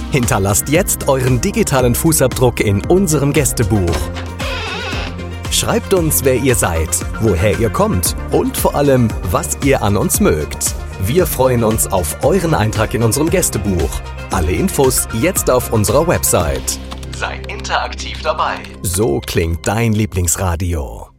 Hinterlasst jetzt euren digitalen Fußabdruck in unserem Gästebuch. Schreibt uns, wer ihr seid, woher ihr kommt und vor allem, was ihr an uns mögt. Wir freuen uns auf euren Eintrag in unserem Gästebuch. Alle Infos jetzt auf unserer Website. Seid interaktiv dabei. So klingt dein Lieblingsradio.